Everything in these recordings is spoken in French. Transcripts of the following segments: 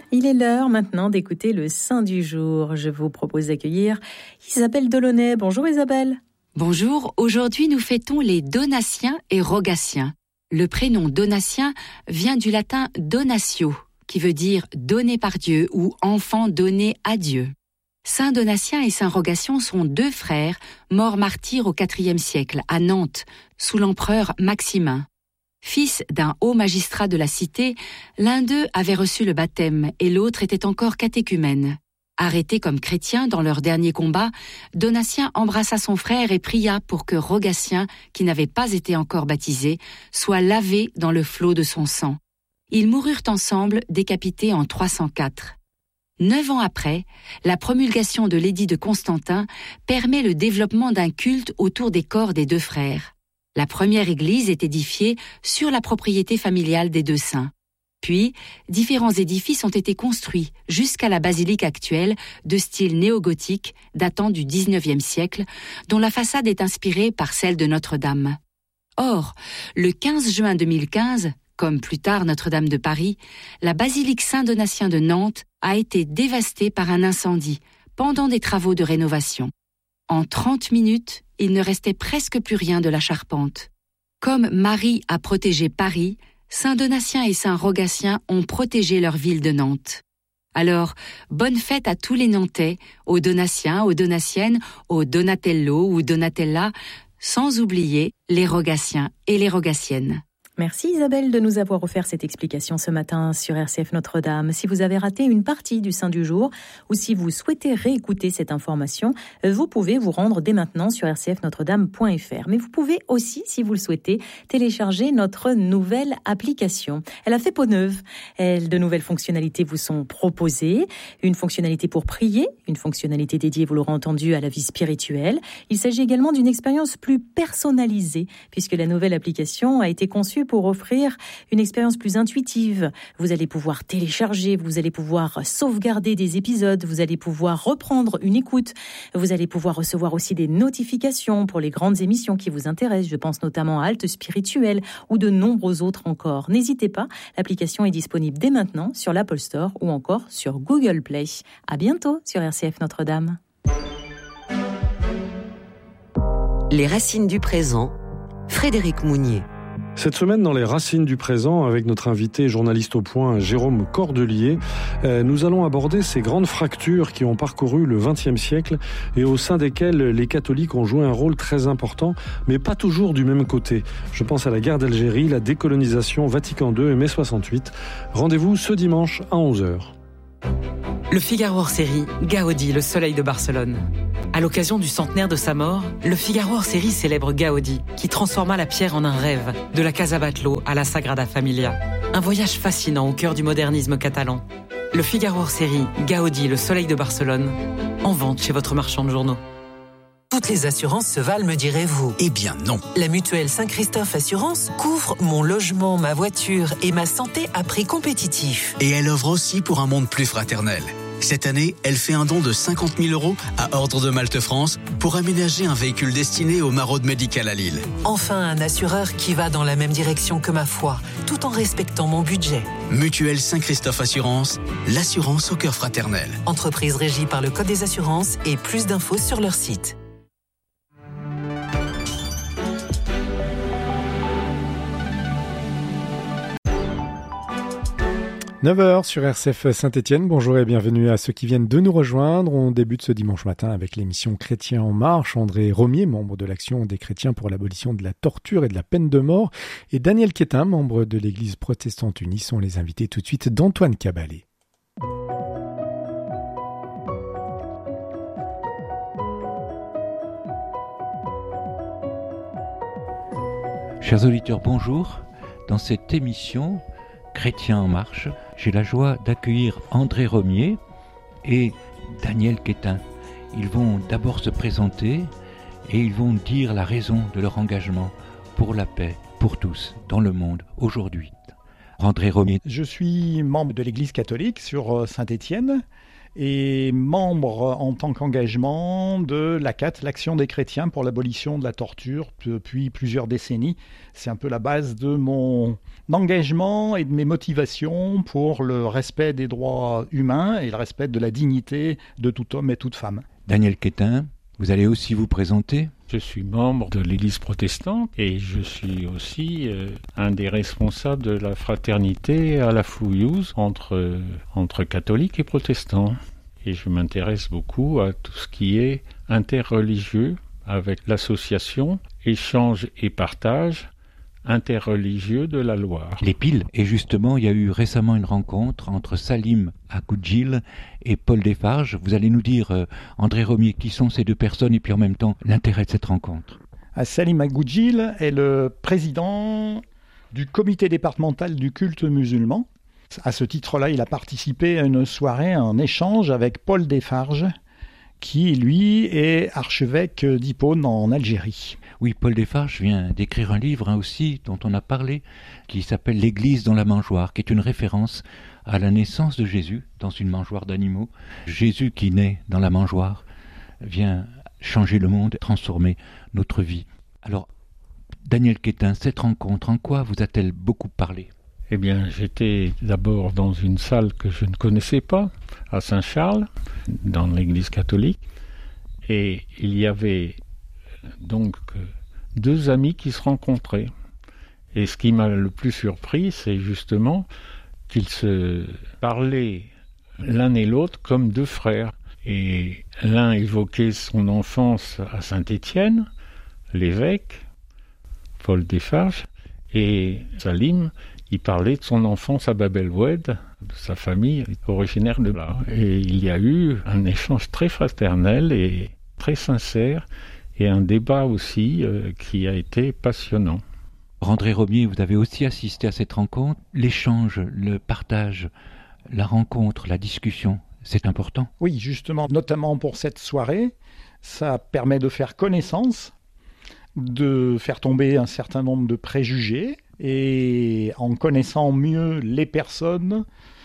Il est l'heure maintenant d'écouter le Saint du jour. Je vous propose d'accueillir Isabelle Delaunay. Bonjour Isabelle. Bonjour, aujourd'hui nous fêtons les Donatiens et Rogatiens. Le prénom Donatien vient du latin donatio, qui veut dire donné par Dieu ou enfant donné à Dieu. Saint Donatien et Saint Rogatien sont deux frères morts martyrs au IVe siècle à Nantes, sous l'empereur Maximin. Fils d'un haut magistrat de la cité, l'un d'eux avait reçu le baptême et l'autre était encore catéchumène. Arrêté comme chrétien dans leur dernier combat, Donatien embrassa son frère et pria pour que Rogatien, qui n'avait pas été encore baptisé, soit lavé dans le flot de son sang. Ils moururent ensemble, décapités en 304. 9 ans après, la promulgation de l'édit de Constantin permet le développement d'un culte autour des corps des deux frères. La première église est édifiée sur la propriété familiale des deux saints. Puis, différents édifices ont été construits jusqu'à la basilique actuelle de style néo-gothique datant du XIXe siècle, dont la façade est inspirée par celle de Notre-Dame. Or, le 15 juin 2015, comme plus tard Notre-Dame de Paris, la basilique Saint-Donatien de Nantes a été dévastée par un incendie pendant des travaux de rénovation. En 30 minutes, il ne restait presque plus rien de la charpente. Comme Marie a protégé Paris, Saint Donatien et Saint Rogatien ont protégé leur ville de Nantes. Alors, bonne fête à tous les Nantais, aux Donatiens, aux Donatiennes, aux Donatello ou Donatella, sans oublier les Rogatiens et les Rogatiennes. Merci Isabelle de nous avoir offert cette explication ce matin sur RCF Notre-Dame. Si vous avez raté une partie du Saint du jour ou si vous souhaitez réécouter cette information, vous pouvez vous rendre dès maintenant sur rcfnotredame.fr. Mais vous pouvez aussi, si vous le souhaitez, télécharger notre nouvelle application. Elle a fait peau neuve. De nouvelles fonctionnalités vous sont proposées. Une fonctionnalité pour prier, une fonctionnalité dédiée, vous l'aurez entendu, à la vie spirituelle. Il s'agit également d'une expérience plus personnalisée puisque la nouvelle application a été conçue pour offrir une expérience plus intuitive. Vous allez pouvoir télécharger, vous allez pouvoir sauvegarder des épisodes, vous allez pouvoir reprendre une écoute, vous allez pouvoir recevoir aussi des notifications pour les grandes émissions qui vous intéressent. Je pense notamment à Halte Spirituelle ou de nombreux autres encore. N'hésitez pas, l'application est disponible dès maintenant sur l'Apple Store ou encore sur Google Play. À bientôt sur RCF Notre-Dame. Les racines du présent, Frédéric Mounier. Cette semaine, dans les racines du présent, avec notre invité journaliste au point, Jérôme Cordelier, nous allons aborder ces grandes fractures qui ont parcouru le XXe siècle et au sein desquelles les catholiques ont joué un rôle très important, mais pas toujours du même côté. Je pense à la guerre d'Algérie, la décolonisation, Vatican II et mai 68. Rendez-vous ce dimanche à 11h. Le Figaro hors-série, Gaudi, le soleil de Barcelone. À l'occasion du centenaire de sa mort, le Figaro hors-série célèbre Gaudi, qui transforma la pierre en un rêve, de la Casa Batlló à la Sagrada Familia. Un voyage fascinant au cœur du modernisme catalan. Le Figaro hors-série, Gaudi, le soleil de Barcelone, en vente chez votre marchand de journaux. Toutes les assurances se valent, me direz-vous. Eh bien non. La mutuelle Saint-Christophe Assurance couvre mon logement, ma voiture et ma santé à prix compétitif. Et elle offre aussi pour un monde plus fraternel. Cette année, elle fait un don de 50 000 € à Ordre de Malte France pour aménager un véhicule destiné aux maraudes médicales à Lille. Enfin, un assureur qui va dans la même direction que ma foi, tout en respectant mon budget. Mutuelle Saint-Christophe Assurance, l'assurance au cœur fraternel. Entreprise régie par le Code des assurances et plus d'infos sur leur site. 9h sur RCF Saint-Étienne. Bonjour et bienvenue à ceux qui viennent de nous rejoindre. On débute ce dimanche matin avec l'émission Chrétiens en marche. André Romier, membre de l'Action des chrétiens pour l'abolition de la torture et de la peine de mort, et Daniel Quétin, membre de l'Église protestante unie, sont les invités tout de suite d'Antoine Cabalé. Chers auditeurs, bonjour. Dans cette émission Chrétiens en marche, j'ai la joie d'accueillir André Romier et Daniel Quétin. Ils vont d'abord se présenter et ils vont dire la raison de leur engagement pour la paix, pour tous, dans le monde, aujourd'hui. André Romier. Je suis membre de l'Église catholique sur Saint-Étienne et membre en tant qu'engagement de l'ACAT, l'Action des chrétiens pour l'abolition de la torture, depuis plusieurs décennies. C'est un peu la base de mon engagement et de mes motivations pour le respect des droits humains et le respect de la dignité de tout homme et toute femme. Daniel Quétin, vous allez aussi vous présenter ? Je suis membre de l'Église protestante et je suis aussi un des responsables de la fraternité à la Fouillouse entre catholiques et protestants. Et je m'intéresse beaucoup à tout ce qui est interreligieux avec l'association Échange et Partage interreligieux de la Loire. Les Piles. Et justement, il y a eu récemment une rencontre entre Salim Agoudjil et Paul Desfarges. Vous allez nous dire, André Romier, qui sont ces deux personnes et puis en même temps l'intérêt de cette rencontre. Salim Agoudjil est le président du comité départemental du culte musulman. À ce titre-là, il a participé à une soirée, à un échange avec Paul Desfarges, qui, lui, est archevêque d'Hippone en Algérie. Oui, Paul Desfarges vient d'écrire un livre aussi, dont on a parlé, qui s'appelle « L'Église dans la mangeoire », qui est une référence à la naissance de Jésus dans une mangeoire d'animaux. Jésus qui naît dans la mangeoire vient changer le monde, transformer notre vie. Alors, Daniel Quétin, cette rencontre, en quoi vous a-t-elle beaucoup parlé ? Eh bien, j'étais d'abord dans une salle que je ne connaissais pas, à Saint-Charles, dans l'église catholique, et il y avait donc deux amis qui se rencontraient. Et ce qui m'a le plus surpris, c'est justement qu'ils se parlaient l'un et l'autre comme deux frères. Et l'un évoquait son enfance à Saint-Étienne, l'évêque, Paul Desfarges, et Salim, il parlait de son enfance à Bab el-Oued, de sa famille originaire de là. Et il y a eu un échange très fraternel et très sincère, et un débat aussi qui a été passionnant. André Romier, vous avez aussi assisté à cette rencontre. L'échange, le partage, la rencontre, la discussion, c'est important. Oui, justement, notamment pour cette soirée, ça permet de faire connaissance, de faire tomber un certain nombre de préjugés, et en connaissant mieux les personnes,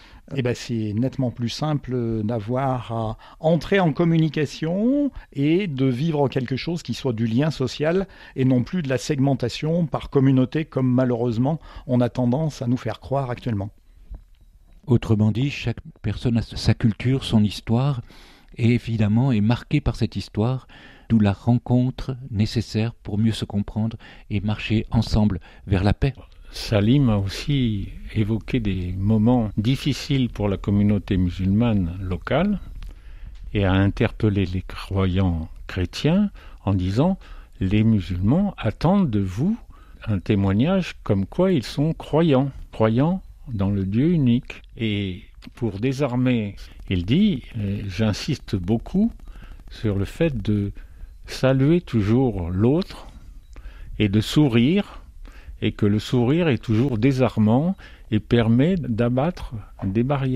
c'est nettement plus simple d'avoir à entrer en communication et de vivre quelque chose qui soit du lien social et non plus de la segmentation par communauté comme malheureusement on a tendance à nous faire croire actuellement. Autrement dit, chaque personne a sa culture, son histoire, et évidemment est marquée par cette histoire, d'où la rencontre nécessaire pour mieux se comprendre et marcher ensemble vers la paix. Salim a aussi évoqué des moments difficiles pour la communauté musulmane locale et a interpellé les croyants chrétiens en disant « Les musulmans attendent de vous un témoignage comme quoi ils sont croyants dans le Dieu unique. » Et pour désarmer, il dit « J'insiste beaucoup sur le fait de saluer toujours l'autre et de sourire, et que le sourire est toujours désarmant et permet d'abattre des barrières. »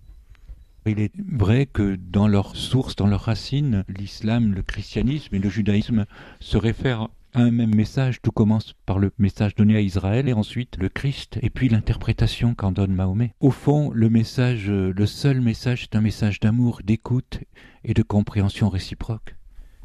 Il est vrai que dans leurs sources, dans leurs racines, l'islam, le christianisme et le judaïsme se réfèrent à un même message. Tout commence par le message donné à Israël et ensuite le Christ et puis l'interprétation qu'en donne Mahomet. Au fond, le seul message, c'est un message d'amour, d'écoute et de compréhension réciproque.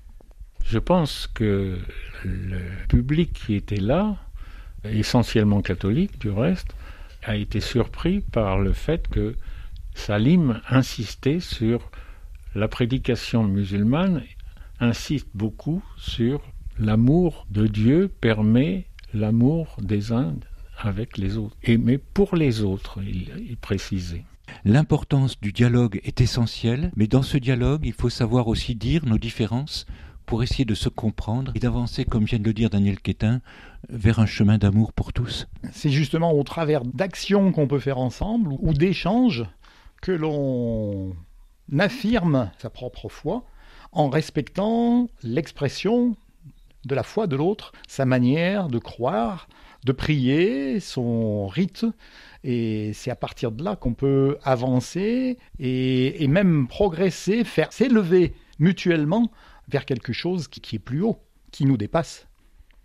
Je pense que le public qui était là, essentiellement catholique du reste, a été surpris par le fait que Salim insistait sur la prédication musulmane, insiste beaucoup sur l'amour de Dieu permet l'amour des uns avec les autres. Mais pour les autres, il précisait. L'importance du dialogue est essentielle, mais dans ce dialogue, il faut savoir aussi dire nos différences pour essayer de se comprendre et d'avancer, comme vient de le dire Daniel Quétin, vers un chemin d'amour pour tous. C'est justement au travers d'actions qu'on peut faire ensemble ou d'échanges que l'on affirme sa propre foi en respectant l'expression de la foi de l'autre, sa manière de croire, de prier, son rite. Et c'est à partir de là qu'on peut avancer et même progresser, faire s'élever mutuellement vers quelque chose qui est plus haut, qui nous dépasse.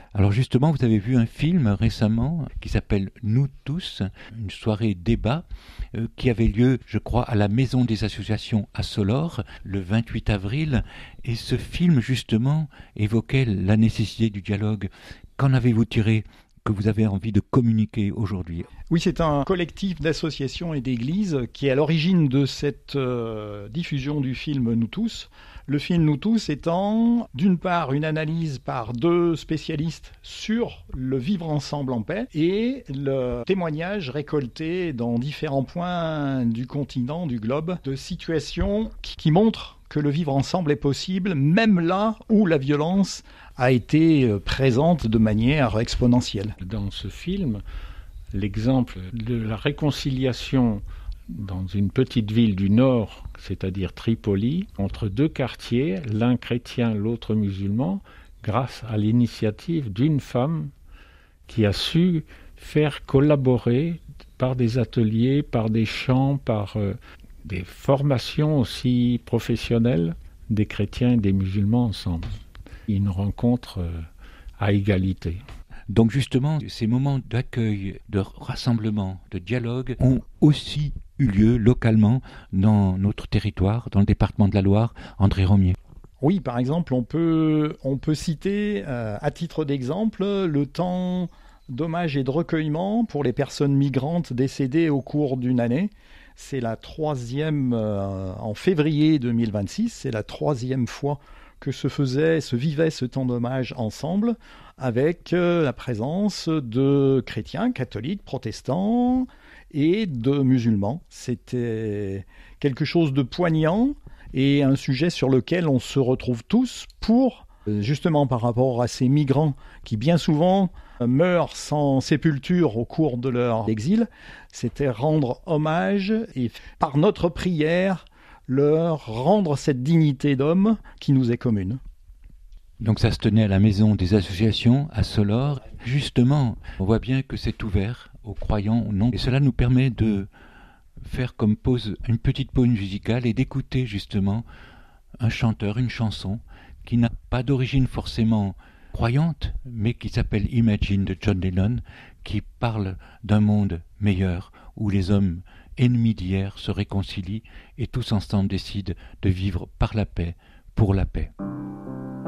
Alors justement, vous avez vu un film récemment qui s'appelle Nous tous, une soirée débat qui avait lieu, je crois, à la Maison des Associations à Solor le 28 avril. Et ce film, justement, évoquait la nécessité du dialogue. Qu'en avez-vous tiré que vous avez envie de communiquer aujourd'hui? Oui, c'est un collectif d'associations et d'églises qui est à l'origine de cette diffusion du film Nous tous. Le film Nous tous étant, d'une part, une analyse par deux spécialistes sur le vivre ensemble en paix et le témoignage récolté dans différents points du continent, du globe, de situations qui montrent que le vivre ensemble est possible, même là où la violence a été présente de manière exponentielle. Dans ce film, l'exemple de la réconciliation dans une petite ville du nord, c'est-à-dire Tripoli, entre deux quartiers, l'un chrétien, l'autre musulman, grâce à l'initiative d'une femme qui a su faire collaborer par des ateliers, par des chants, par des formations aussi professionnelles des chrétiens et des musulmans ensemble. Une rencontre à égalité. Donc justement, ces moments d'accueil, de rassemblement, de dialogue ont aussi eu lieu localement dans notre territoire, dans le département de la Loire. André Romier. Oui, par exemple, on peut citer, à titre d'exemple, le temps d'hommage et de recueillement pour les personnes migrantes décédées au cours d'une année. C'est la troisième, en février 2026, c'est la troisième fois que se vivait ce temps d'hommage ensemble, avec la présence de chrétiens, catholiques, protestants et de musulmans. C'était quelque chose de poignant et un sujet sur lequel on se retrouve tous pour, justement par rapport à ces migrants qui bien souvent meurent sans sépulture au cours de leur exil, c'était rendre hommage et par notre prière leur rendre cette dignité d'homme qui nous est commune. Donc ça se tenait à la Maison des Associations à Solor. Justement, on voit bien que c'est ouvert aux croyants ou non. Et cela nous permet de faire comme pause, une petite pause musicale et d'écouter justement un chanteur, une chanson qui n'a pas d'origine forcément croyante, mais qui s'appelle Imagine de John Lennon, qui parle d'un monde meilleur où les hommes ennemis d'hier se réconcilient et tous ensemble décident de vivre par la paix, pour la paix.